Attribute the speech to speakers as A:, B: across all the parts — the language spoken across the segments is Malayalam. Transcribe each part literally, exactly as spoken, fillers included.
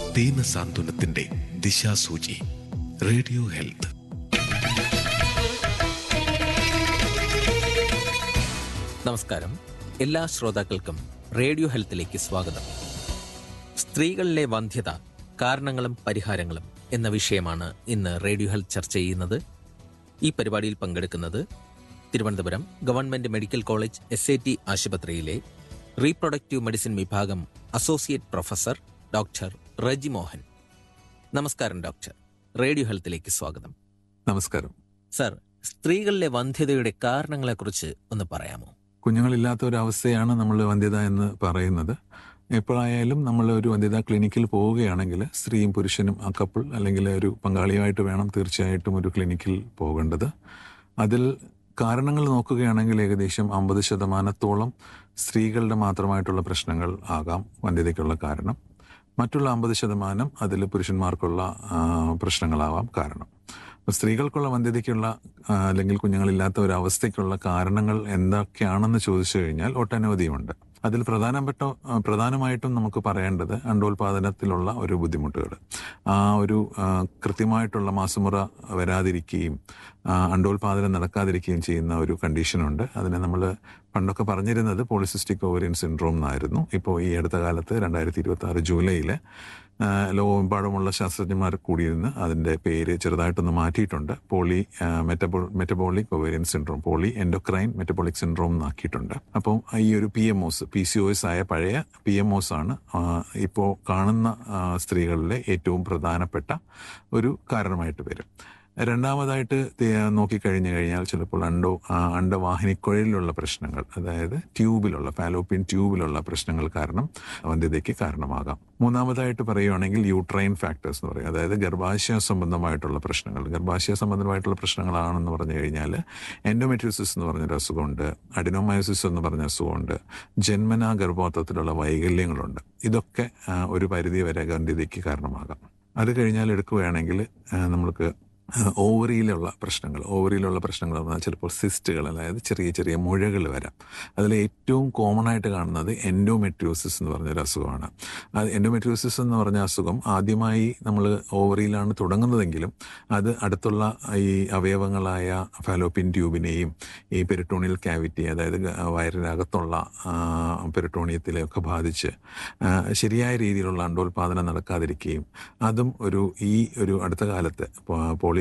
A: ദീനസാന്ത്വനത്തിന്റെ ദിശാസൂചി. Radio health.
B: നമസ്കാരം. എല്ലാ ശ്രോതാക്കൾക്കും റേഡിയോ ഹെൽത്തിലേക്ക് സ്വാഗതം. സ്ത്രീകളിലെ വന്ധ്യത, കാരണങ്ങളും പരിഹാരങ്ങളും എന്ന വിഷയമാണ് ഇന്ന് റേഡിയോ ഹെൽത്ത് ചർച്ച ചെയ്യുന്നത്. ഈ പരിപാടിയിൽ പങ്കെടുക്കുന്നത് Thiruvananthapuram government medical college S A T ആശുപത്രിയിലെ റീപ്രൊഡക്റ്റീവ് മെഡിസിൻ വിഭാഗം associate professor doctor Reji Mohan. നമസ്കാരം ഡോക്ടർ. റേഡിയോ ഹെൽത്തിലേക്ക് സ്വാഗതം.
C: നമസ്കാരം
B: സർ, സ്ത്രീകളിലെ വന്ധ്യതയുടെ കാരണങ്ങളെക്കുറിച്ച് ഒന്ന് പറയാമോ?
C: കുഞ്ഞുങ്ങളില്ലാത്ത ഒരു അവസ്ഥയാണ് നമ്മൾ വന്ധ്യത എന്ന് പറയുന്നത്. എപ്പോഴായാലും നമ്മൾ ഒരു വന്ധ്യതാ ക്ലിനിക്കിൽ പോവുകയാണെങ്കിൽ സ്ത്രീയും പുരുഷനും ആ കപ്പിൾ അല്ലെങ്കിൽ ഒരു പങ്കാളിയായിട്ട് വേണം തീർച്ചയായിട്ടും ഒരു ക്ലിനിക്കിൽ പോകേണ്ടത്. അതിൽ കാരണങ്ങൾ നോക്കുകയാണെങ്കിൽ ഏകദേശം അമ്പത് ശതമാനത്തോളം സ്ത്രീകളുടെ മാത്രമായിട്ടുള്ള പ്രശ്നങ്ങൾ ആകാം വന്ധ്യതയ്ക്കുള്ള കാരണം. മറ്റുള്ള അമ്പത് ശതമാനം അതിൽ പുരുഷന്മാർക്കുള്ള പ്രശ്നങ്ങളാവാം കാരണം. സ്ത്രീകൾക്കുള്ള വന്ധ്യതയ്ക്കുള്ള അല്ലെങ്കിൽ കുഞ്ഞുങ്ങളില്ലാത്ത ഒരു അവസ്ഥയ്ക്കുള്ള കാരണങ്ങൾ എന്തൊക്കെയാണെന്ന് ചോദിച്ചു കഴിഞ്ഞാൽ ഒട്ടനവധിയുണ്ട്. അതിൽ പ്രധാനപ്പെട്ട പ്രധാനമായിട്ടും നമുക്ക് പറയേണ്ടത് അണ്ടോൽപാദനത്തിലുള്ള ഒരു ബുദ്ധിമുട്ടുകൾ. ആ ഒരു കൃത്യമായിട്ടുള്ള മാസമുറ വരാതിരിക്കുകയും അണ്ടോൽപാദനം നടക്കാതിരിക്കുകയും ചെയ്യുന്ന ഒരു കണ്ടീഷനുണ്ട്. അതിനെ നമ്മൾ പണ്ടൊക്കെ പറഞ്ഞിരുന്നത് പോളിസിസ്റ്റിക് ഓവറിയൻ സിൻഡ്രോം എന്നായിരുന്നു. ഇപ്പോൾ ഈ അടുത്ത കാലത്ത് രണ്ടായിരത്തി ഇരുപത്തി ആറ് ജൂലൈയിൽ ലോകമെമ്പാടുമുള്ള ശാസ്ത്രജ്ഞന്മാർ കൂടിയിരുന്ന് അതിൻ്റെ പേര് ചെറുതായിട്ടൊന്ന് മാറ്റിയിട്ടുണ്ട്. Poly മെറ്റബോ metabolic ovarian syndrome, poly endocrine metabolic syndrome എന്നാക്കിയിട്ടുണ്ട്. അപ്പം ഈ ഒരു P M O S P C O S ആയ പഴയ പി എം ഒസ് ആണ് ഇപ്പോൾ കാണുന്ന സ്ത്രീകളിലെ ഏറ്റവും പ്രധാനപ്പെട്ട ഒരു കാരണമായിട്ട് വരും. രണ്ടാമതായിട്ട് നോക്കിക്കഴിഞ്ഞു കഴിഞ്ഞാൽ ചിലപ്പോൾ അണ്ടോ അണ്ടവാഹിനിക്കുഴലിലുള്ള പ്രശ്നങ്ങൾ, അതായത് ട്യൂബിലുള്ള ഫാലോപ്പിയൻ ട്യൂബിലുള്ള പ്രശ്നങ്ങൾ കാരണം വന്ധ്യതയ്ക്ക് കാരണമാകാം. മൂന്നാമതായിട്ട് പറയുകയാണെങ്കിൽ യൂട്രൈൻ ഫാക്ടേഴ്സ് എന്ന് പറയും, അതായത് ഗർഭാശയ സംബന്ധമായിട്ടുള്ള പ്രശ്നങ്ങൾ. ഗർഭാശയ സംബന്ധമായിട്ടുള്ള പ്രശ്നങ്ങളാണെന്ന് പറഞ്ഞു കഴിഞ്ഞാൽ എൻഡോമെട്രിയോസിസ് എന്ന് പറഞ്ഞൊരു അസുഖമുണ്ട്, അഡിനോമയോസിസ് എന്ന് പറഞ്ഞ അസുഖമുണ്ട്, ജന്മനാ ഗർഭപാത്രത്തിലുള്ള വൈകല്യങ്ങളുണ്ട്. ഇതൊക്കെ ഒരു പരിധി വരെ വന്ധ്യതയ്ക്ക് കാരണമാകാം. അത് കഴിഞ്ഞാൽ എടുക്കുകയാണെങ്കിൽ നമ്മൾക്ക് ഓവറിയിലുള്ള പ്രശ്നങ്ങൾ ഓവറിയിലുള്ള പ്രശ്നങ്ങൾ എന്ന് പറഞ്ഞാൽ ചിലപ്പോൾ സിസ്റ്റുകൾ, അതായത് ചെറിയ ചെറിയ മുഴകൾ വരാം. അതിൽ ഏറ്റവും കോമൺ ആയിട്ട് കാണുന്നത് എൻഡോമെട്രിയോസിസ് എന്ന് പറഞ്ഞൊരു അസുഖമാണ്. അത് എൻഡോമെട്രിയോസിസ് എന്ന് പറഞ്ഞ അസുഖം ആദ്യമായി നമ്മൾ ഓവറിയിലാണ് തുടങ്ങുന്നതെങ്കിലും അത് അടുത്തുള്ള ഈ അവയവങ്ങളായ ഫാലോപ്പിയൻ ട്യൂബിനെയും ഈ പെരിട്ടോണിയൽ ക്യാവിറ്റി, അതായത് വയറിനകത്തുള്ള പെരിട്ടോണിയത്തിലെയൊക്കെ ബാധിച്ച് ശരിയായ രീതിയിലുള്ള അണ്ടോൽപാദനം നടക്കാതിരിക്കുകയും അതും ഒരു ഈ ഒരു അടുത്ത കാലത്ത് പോളി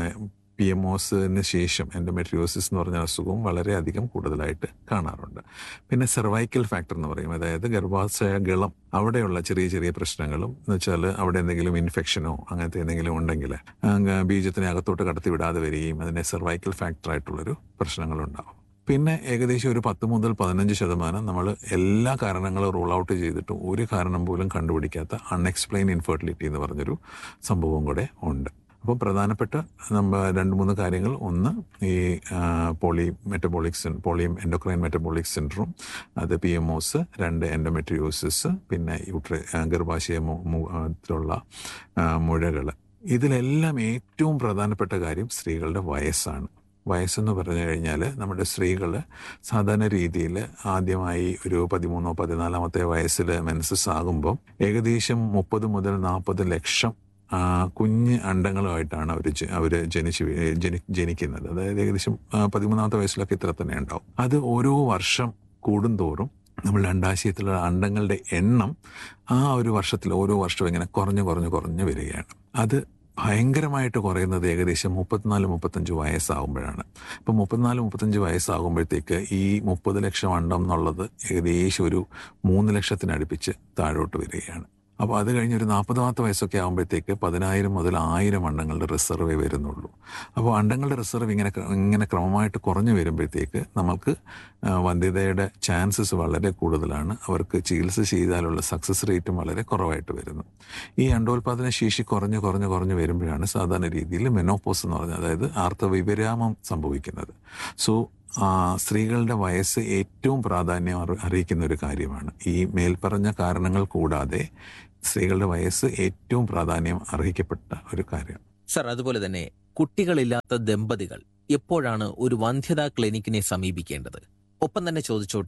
C: പി എം ഒസിന് ശേഷം എൻഡോമെട്രിയോസിസ് എന്ന് പറഞ്ഞ അസുഖവും വളരെയധികം കൂടുതലായിട്ട് കാണാറുണ്ട്. പിന്നെ സെർവൈക്കൽ ഫാക്ടർ എന്ന് പറയും, അതായത് ഗർഭാശയ ഗളം അവിടെയുള്ള ചെറിയ ചെറിയ പ്രശ്നങ്ങളും എന്ന് വെച്ചാൽ അവിടെ എന്തെങ്കിലും ഇൻഫെക്ഷനോ അങ്ങനത്തെ എന്തെങ്കിലും ഉണ്ടെങ്കിൽ ബീജത്തിനെ അകത്തോട്ട് കടത്തി വിടാതെ വരികയും അതിനെ സെർവൈക്കൽ ഫാക്ടറായിട്ടുള്ളൊരു പ്രശ്നങ്ങളുണ്ടാകും. പിന്നെ ഏകദേശം ഒരു പത്ത് മുതൽ പതിനഞ്ച് ശതമാനം നമ്മൾ എല്ലാ കാരണങ്ങളും റൂൾ ഔട്ട് ചെയ്തിട്ടും ഒരു കാരണം പോലും കണ്ടുപിടിക്കാത്ത അൺഎക്സ്പ്ലെയിൻ ഇൻഫെർട്ടിലിറ്റി എന്ന് പറഞ്ഞൊരു സംഭവം കൂടെ ഉണ്ട്. അപ്പോൾ പ്രധാനപ്പെട്ട നമ്മൾ രണ്ട് മൂന്ന് കാര്യങ്ങൾ, ഒന്ന് ഈ poly metabolic sin poly endocrine metabolic syndrome, അത് പി എം ഒസ്, രണ്ട് എൻഡോമെട്രിയോസിസ്, പിന്നെ യൂട്രൈ ഗർഭാശയത്തിലുള്ള മുഴകൾ. ഇതിലെല്ലാം ഏറ്റവും പ്രധാനപ്പെട്ട കാര്യം സ്ത്രീകളുടെ വയസ്സാണ്. വയസ്സെന്ന് പറഞ്ഞു കഴിഞ്ഞാൽ നമ്മുടെ സ്ത്രീകൾ സാധാരണ രീതിയിൽ ആദ്യമായി ഒരു പതിമൂന്നോ പതിനാലാമത്തെ വയസ്സിൽ മെൻസസ് ആകുമ്പോൾ ഏകദേശം മുപ്പത് മുതൽ നാൽപ്പത് ലക്ഷം കുഞ്ഞ് അണ്ടങ്ങളുമായിട്ടാണ് അവർ അവർ ജനിച്ച് ജനി ജനിക്കുന്നത് അതായത് ഏകദേശം പതിമൂന്നാമത്തെ വയസ്സിലൊക്കെ ഇത്ര തന്നെ ഉണ്ടാവും. അത് ഓരോ വർഷം കൂടുന്തോറും നമ്മളുടെ അണ്ടാശയത്തിലുള്ള അണ്ടങ്ങളുടെ എണ്ണം ആ ഒരു വർഷത്തിൽ ഓരോ വർഷവും ഇങ്ങനെ കുറഞ്ഞു കുറഞ്ഞു കുറഞ്ഞു വരികയാണ്. അത് ഭയങ്കരമായിട്ട് കുറയുന്നത് ഏകദേശം മുപ്പത്തിനാല് മുപ്പത്തഞ്ച് വയസ്സാകുമ്പോഴാണ്. ഇപ്പം മുപ്പത്തിനാല് മുപ്പത്തഞ്ച് വയസ്സാകുമ്പോഴത്തേക്ക് ഈ മുപ്പത് ലക്ഷം അണ്ടം എന്നുള്ളത് ഏകദേശം ഒരു മൂന്ന് ലക്ഷത്തിനടുപ്പിച്ച് താഴോട്ട് വരികയാണ്. അപ്പോൾ അത് കഴിഞ്ഞൊരു നാൽപ്പതാമത്തെ വയസ്സൊക്കെ ആകുമ്പോഴത്തേക്ക് പതിനായിരം മുതൽ ആയിരം അണ്ടങ്ങളുടെ റിസർവേ വരുന്നുള്ളൂ. അപ്പോൾ അണ്ടങ്ങളുടെ റിസർവ് ഇങ്ങനെ ഇങ്ങനെ ക്രമമായിട്ട് കുറഞ്ഞു വരുമ്പോഴത്തേക്ക് നമുക്ക് വന്ധ്യതയുടെ ചാൻസസ് വളരെ കൂടുതലാണ്. അവർക്ക് ചികിത്സ ചെയ്താലുള്ള സക്സസ് റേറ്റും വളരെ കുറവായിട്ട് വരുന്നു. ഈ അണ്ടോൽപാദന ശേഷി കുറഞ്ഞ് കുറഞ്ഞ് കുറഞ്ഞ് വരുമ്പോഴാണ് സാധാരണ രീതിയിൽ മെനോപോസ് എന്ന് പറഞ്ഞാൽ അതായത് ആർത്തവവിരാമം സംഭവിക്കുന്നത്. സോ സ്ത്രീകളുടെ വയസ്സ് ഏറ്റവും പ്രാധാന്യം അറിയിക്കുന്ന ഒരു കാര്യമാണ്. ഈ മേൽപ്പറഞ്ഞ കാരണങ്ങൾ കൂടാതെ സ്ത്രീകളുടെ വയസ്സ് ഏറ്റവും പ്രാധാന്യം അർഹിക്കപ്പെട്ട ഒരു കാര്യം.
B: സർ, അതുപോലെ തന്നെ കുട്ടികളില്ലാത്ത ദമ്പതികൾ എപ്പോഴാണ് ഒരു വന്ധ്യതാ ക്ലിനിക്കിനെ സമീപിക്കേണ്ടത്? ഒപ്പം തന്നെ ചോദിച്ചോട്ടെ,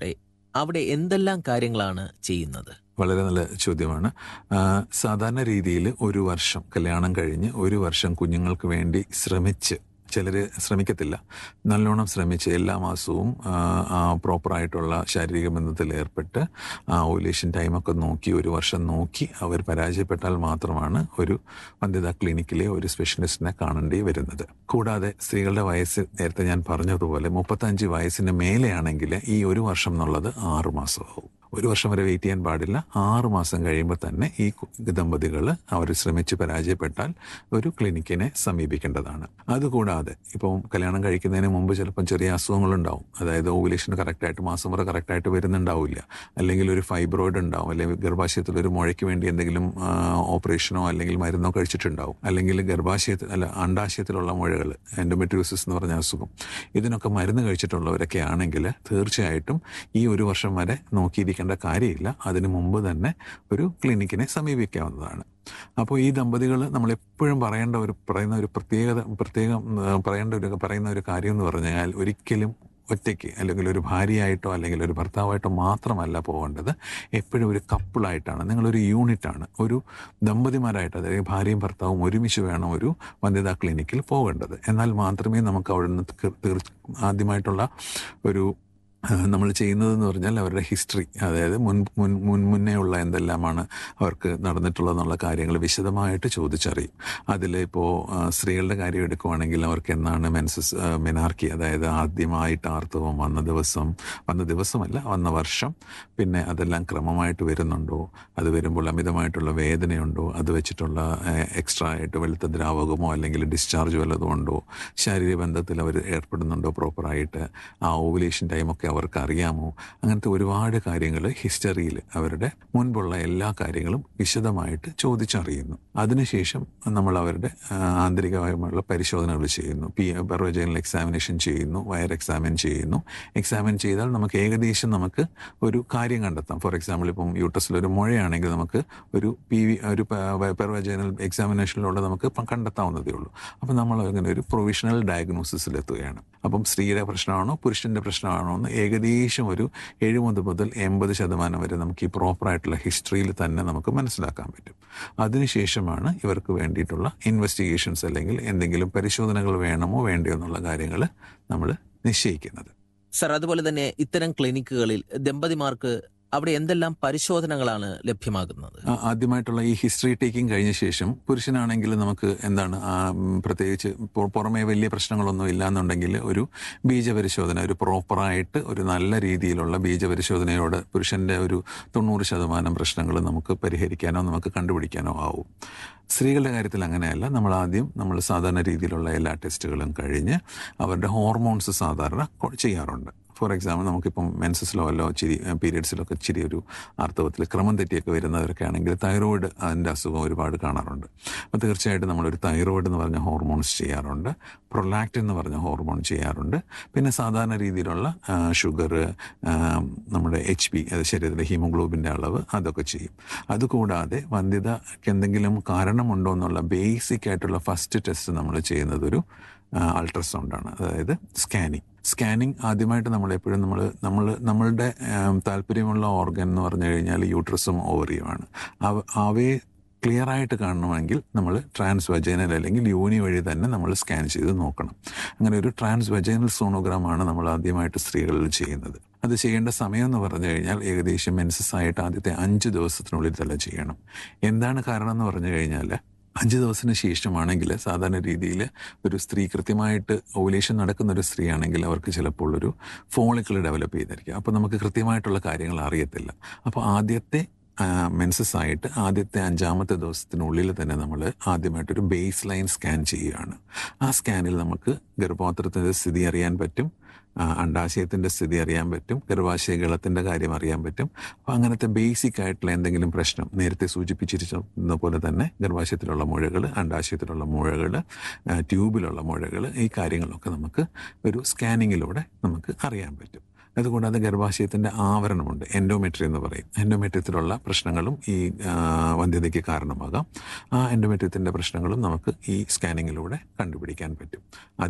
B: അവിടെ എന്തെല്ലാം കാര്യങ്ങളാണ് ചെയ്യുന്നത്?
C: വളരെ നല്ല ചോദ്യമാണ്. ആ, സാധാരണ രീതിയിൽ ഒരു വർഷം കല്യാണം കഴിഞ്ഞ് ഒരു വർഷം കുഞ്ഞുങ്ങൾക്ക് വേണ്ടി ശ്രമിച്ച്, ചിലർ ശ്രമിക്കത്തില്ല, നല്ലോണം ശ്രമിച്ച് എല്ലാ മാസവും പ്രോപ്പറായിട്ടുള്ള ശാരീരിക ബന്ധത്തിൽ ഏർപ്പെട്ട് ആ ഓവുലേഷൻ ടൈമൊക്കെ നോക്കി ഒരു വർഷം നോക്കി അവർ പരാജയപ്പെട്ടാൽ മാത്രമാണ് ഒരു വന്ധ്യതാ ക്ലിനിക്കിലെ ഒരു സ്പെഷ്യലിസ്റ്റിനെ കാണേണ്ടി വരുന്നത്. കൂടാതെ സ്ത്രീകളുടെ വയസ്സ് നേരത്തെ ഞാൻ പറഞ്ഞതുപോലെ മുപ്പത്തഞ്ച് വയസ്സിന് മേലെയാണെങ്കിൽ ഈ ഒരു വർഷം എന്നുള്ളത് ആറ് മാസമാവും. ഒരു വർഷം വരെ വെയിറ്റ് ചെയ്യാൻ പാടില്ല. ആറ് മാസം കഴിയുമ്പോൾ തന്നെ ഈ ദമ്പതികൾ അവർ ശ്രമിച്ച് പരാജയപ്പെട്ടാൽ ഒരു ക്ലിനിക്കിനെ സമീപിക്കേണ്ടതാണ്. അതുകൂടാതെ ഇപ്പം കല്യാണം കഴിക്കുന്നതിന് മുമ്പ് ചിലപ്പം ചെറിയ അസുഖങ്ങളുണ്ടാവും. അതായത് ഓവുലേഷൻ കറക്റ്റായിട്ട് മാസം വരെ കറക്റ്റായിട്ട് വരുന്നുണ്ടാവില്ല, അല്ലെങ്കിൽ ഒരു ഫൈബ്രോയിഡ് ഉണ്ടാവും, അല്ലെങ്കിൽ ഗർഭാശയത്തിൽ ഒരു മുഴയ്ക്ക് വേണ്ടി എന്തെങ്കിലും ഓപ്പറേഷനോ അല്ലെങ്കിൽ മരുന്നോ കഴിച്ചിട്ടുണ്ടാവും, അല്ലെങ്കിൽ ഗർഭാശയത്തിൽ അല്ല അണ്ടാശയത്തിലുള്ള മുഴകൾ, എൻഡോമെട്രിയോസിസ് എന്ന് പറഞ്ഞ അസുഖം, ഇതിനൊക്കെ മരുന്ന് കഴിച്ചിട്ടുള്ളവരൊക്കെ ആണെങ്കിൽ തീർച്ചയായിട്ടും ഈ ഒരു വർഷം വരെ നോക്കിയിരിക്കും കാര്യമില്ല. അതിനു മുമ്പ് തന്നെ ഒരു ക്ലിനിക്കിനെ സമീപിക്കാവുന്നതാണ്. അപ്പോൾ ഈ ദമ്പതികൾ നമ്മളെപ്പോഴും പറയേണ്ട ഒരു പറയുന്ന ഒരു പ്രത്യേകത പ്രത്യേകം പറയേണ്ട ഒരു പറയുന്ന ഒരു കാര്യം എന്ന് പറഞ്ഞാൽ, ഒരിക്കലും ഒറ്റയ്ക്ക് അല്ലെങ്കിൽ ഒരു ഭാര്യയായിട്ടോ അല്ലെങ്കിൽ ഒരു ഭർത്താവായിട്ടോ മാത്രമല്ല പോകേണ്ടത്. എപ്പോഴും ഒരു കപ്പിളായിട്ടാണ്, നിങ്ങളൊരു യൂണിറ്റാണ്, ഒരു ദമ്പതിമാരായിട്ട്, അതായത് ഭാര്യയും ഭർത്താവും ഒരുമിച്ച് വേണം ഒരു വന്ധ്യതാ ക്ലിനിക്കിൽ പോകേണ്ടത്. എന്നാൽ മാത്രമേ നമുക്ക് അവിടെ നിന്ന് തീർ ആദ്യമായിട്ടുള്ള ഒരു നമ്മൾ ചെയ്യുന്നതെന്ന് പറഞ്ഞാൽ അവരുടെ ഹിസ്റ്ററി, അതായത് മുൻ മുൻ മുൻ മുന്നേ ഉള്ള എന്തെല്ലാമാണ് അവർക്ക് നടന്നിട്ടുള്ളതെന്നുള്ള കാര്യങ്ങൾ വിശദമായിട്ട് ചോദിച്ചറിയും. അതിൽ ഇപ്പോൾ സ്ത്രീകളുടെ കാര്യം എടുക്കുവാണെങ്കിൽ അവർക്ക് എന്നാണ് മെൻസസ് മെനാർക്കി, അതായത് ആദ്യമായിട്ട് ആർത്തവം വന്ന ദിവസം, വന്ന ദിവസമല്ല വന്ന വർഷം, പിന്നെ അതെല്ലാം ക്രമമായിട്ട് വരുന്നുണ്ടോ, അത് വരുമ്പോൾ അമിതമായിട്ടുള്ള വേദനയുണ്ടോ, അത് വെച്ചിട്ടുള്ള എക്സ്ട്രാ ആയിട്ട് വെളുത്ത ദ്രാവകമോ അല്ലെങ്കിൽ ഡിസ്ചാർജ് വല്ലതും ഉണ്ടോ, ശാരീരിക ബന്ധത്തിൽ അവർ ഏർപ്പെടുന്നുണ്ടോ പ്രോപ്പറായിട്ട്, ആ ഓവുലേഷൻ ടൈമൊക്കെ അവർക്ക് അറിയാമോ, അങ്ങനത്തെ ഒരുപാട് കാര്യങ്ങൾ ഹിസ്റ്ററിയിൽ അവരുടെ മുൻപുള്ള എല്ലാ കാര്യങ്ങളും വിശദമായിട്ട് ചോദിച്ചറിയുന്നു. അതിനുശേഷം നമ്മൾ അവരുടെ ആന്തരികമായുള്ള പരിശോധനകൾ ചെയ്യുന്നു. പി പെർവജൈനൽ എക്സാമിനേഷൻ ചെയ്യുന്നു, വയർ എക്സാമിൻ ചെയ്യുന്നു. എക്സാമിൻ ചെയ്താൽ നമുക്ക് ഏകദേശം നമുക്ക് ഒരു കാര്യം കണ്ടെത്താം. ഫോർ എക്സാമ്പിൾ ഇപ്പം യൂട്രസിലൊരു മുഴയാണെങ്കിൽ നമുക്ക് ഒരു പി വി ഒരു പെർവജൈനൽ എക്സാമിനേഷനിലൂടെ നമുക്ക് കണ്ടെത്താവുന്നതേ ഉള്ളൂ. അപ്പം നമ്മൾ അങ്ങനെ ഒരു പ്രൊവിഷണൽ ഡയഗ്നോസിസിലെത്തുകയാണ്. അപ്പം സ്ത്രീയുടെ പ്രശ്നമാണോ പുരുഷൻ്റെ പ്രശ്നമാണോ എന്ന് ഏകദേശം ഒരു എഴുപത് മുതൽ എൺപത് ശതമാനം വരെ നമുക്ക് ഈ പ്രോപ്പറായിട്ടുള്ള ഹിസ്റ്ററിയിൽ തന്നെ നമുക്ക് മനസ്സിലാക്കാൻ പറ്റും. അതിനുശേഷമാണ് ഇവർക്ക് വേണ്ടിയിട്ടുള്ള ഇൻവെസ്റ്റിഗേഷൻസ് അല്ലെങ്കിൽ എന്തെങ്കിലും പരിശോധനകൾ വേണമോ വേണ്ടയോ എന്നുള്ള കാര്യങ്ങൾ നമ്മൾ നിശ്ചയിക്കുന്നത്.
B: സർ, അതുപോലെ തന്നെ ഇത്തരം ക്ലിനിക്കുകളിൽ ദമ്പതിമാർക്ക് അവിടെ എന്തെല്ലാം പരിശോധനകളാണ് ലഭ്യമാകുന്നത്?
C: ആദ്യമായിട്ടുള്ള ഈ ഹിസ്റ്ററി ടേക്കിംഗ് കഴിഞ്ഞ ശേഷം പുരുഷനാണെങ്കിൽ നമുക്ക് എന്താണ് പ്രത്യേകിച്ച് പുറമേ വലിയ പ്രശ്നങ്ങളൊന്നും ഇല്ലാന്നുണ്ടെങ്കിൽ ഒരു ബീജപരിശോധന, ഒരു പ്രോപ്പറായിട്ട് ഒരു നല്ല രീതിയിലുള്ള ബീജപരിശോധനയോട് പുരുഷൻ്റെ ഒരു തൊണ്ണൂറ് ശതമാനം പ്രശ്നങ്ങൾ നമുക്ക് പരിഹരിക്കാനോ നമുക്ക് കണ്ടുപിടിക്കാനോ ആവും. സ്ത്രീകളുടെ കാര്യത്തിൽ അങ്ങനെയല്ല. നമ്മൾ ആദ്യം നമ്മൾ സാധാരണ രീതിയിലുള്ള എല്ലാ ടെസ്റ്റുകളും കഴിഞ്ഞ് അവരുടെ ഹോർമോൺസ് സാധാരണ ചെയ്യാറുണ്ട്. ഫോർ എക്സാമ്പിൾ നമുക്കിപ്പം മെൻസസിലോ അല്ലോ ഇച്ചിരി പീരിയഡ്സിലൊക്കെ ഇച്ചിരി ഒരു ആർത്തവത്തിൽ ക്രമം തെറ്റിയൊക്കെ വരുന്നവരൊക്കെ ആണെങ്കിൽ തൈറോയിഡ് അതിൻ്റെ അസുഖം ഒരുപാട് കാണാറുണ്ട്. അപ്പോൾ തീർച്ചയായിട്ടും നമ്മളൊരു തൈറോയിഡ് എന്ന് പറഞ്ഞ ഹോർമോൺസ് ചെയ്യാറുണ്ട്, പ്രൊലാക്റ്റിൻ എന്ന് പറഞ്ഞ ഹോർമോൺ ചെയ്യാറുണ്ട്. പിന്നെ സാധാരണ രീതിയിലുള്ള ഷുഗർ, നമ്മുടെ എച്ച് പി, അത് ശരീരത്തിലെ ഹീമോഗ്ലോബിൻ്റെ അളവ്, അതൊക്കെ ചെയ്യും. അതുകൂടാതെ വന്ധ്യതയ്ക്ക് എന്തെങ്കിലും കാരണമുണ്ടോ എന്നുള്ള ബേസിക് ആയിട്ടുള്ള ഫസ്റ്റ് ടെസ്റ്റ് നമ്മൾ ചെയ്യുന്നത് ഒരു അൾട്രാസൗണ്ടാണ്, അതായത് സ്കാനിങ്. സ്കാനിങ് ആദ്യമായിട്ട് നമ്മളെപ്പോഴും നമ്മൾ നമ്മൾ നമ്മളുടെ താല്പര്യമുള്ള ഓർഗൻ എന്ന് പറഞ്ഞു കഴിഞ്ഞാൽ യൂട്രസും ഓവറിയുമാണ്. അവ അവയെ ക്ലിയറായിട്ട് കാണണമെങ്കിൽ നമ്മൾ ട്രാൻസ് വജൈനൽ അല്ലെങ്കിൽ യോനി വഴി തന്നെ നമ്മൾ സ്കാൻ ചെയ്ത് നോക്കണം. അങ്ങനെ ഒരു ട്രാൻസ് വജൈനൽ സോണോഗ്രാമാണ് നമ്മൾ ആദ്യമായിട്ട് സ്ത്രീകളിൽ ചെയ്യുന്നത്. അത് ചെയ്യേണ്ട സമയം എന്ന് പറഞ്ഞു കഴിഞ്ഞാൽ ഏകദേശം മെൻസസ് ആയിട്ട് ആദ്യത്തെ അഞ്ച് ദിവസത്തിനുള്ളിൽ തന്നെ ചെയ്യണം. എന്താണ് കാരണം എന്ന് പറഞ്ഞു കഴിഞ്ഞാൽ അഞ്ച് ദിവസത്തിന് ശേഷമാണെങ്കിൽ സാധാരണ രീതിയിൽ ഒരു സ്ത്രീ കൃത്യമായിട്ട് ഓവുലേഷൻ നടക്കുന്ന ഒരു സ്ത്രീ ആണെങ്കിൽ അവർക്ക് ചിലപ്പോൾ ഒരു ഫോളിക്കിൾ ഡെവലപ്പ് ചെയ്തിരിക്കും. അപ്പോൾ നമുക്ക് കൃത്യമായിട്ടുള്ള കാര്യങ്ങൾ അറിയത്തില്ല. അപ്പോൾ ആദ്യത്തെ മെൻസസ് ആയിട്ട് ആദ്യത്തെ അഞ്ചാമത്തെ ദിവസത്തിനുള്ളിൽ തന്നെ നമ്മൾ ആദ്യമായിട്ടൊരു ബേസ് ലൈൻ സ്കാൻ ചെയ്യുകയാണ്. ആ സ്കാനിൽ നമുക്ക് ഗർഭപാത്രത്തിൻ്റെ സ്ഥിതി അറിയാൻ പറ്റും, അണ്ടാശയത്തിൻ്റെ സ്ഥിതി അറിയാൻ പറ്റും, ഗർഭാശയ ഗളത്തിൻ്റെ കാര്യം അറിയാൻ പറ്റും. അപ്പോൾ അങ്ങനത്തെ ബേസിക് ആയിട്ടുള്ള എന്തെങ്കിലും പ്രശ്നം നേരത്തെ സൂചിപ്പിച്ചിരുന്ന പോലെ തന്നെ ഗർഭാശയത്തിലുള്ള മുഴകൾ, അണ്ടാശയത്തിലുള്ള മുഴകൾ, ട്യൂബിലുള്ള മുഴകൾ, ഈ കാര്യങ്ങളൊക്കെ നമുക്ക് ഒരു സ്കാനിങ്ങിലൂടെ നമുക്ക് അറിയാൻ പറ്റും. അതുകൂടാതെ ഗർഭാശയത്തിൻ്റെ ആവരണമുണ്ട്, എൻഡോമെട്രി എന്ന് പറയും. എൻഡോമെട്രിയത്തിലുള്ള പ്രശ്നങ്ങളും ഈ വന്ധ്യതയ്ക്ക് കാരണമാകാം. ആ എൻഡോമെട്രിയത്തിൻ്റെ പ്രശ്നങ്ങളും നമുക്ക് ഈ സ്കാനിങ്ങിലൂടെ കണ്ടുപിടിക്കാൻ പറ്റും.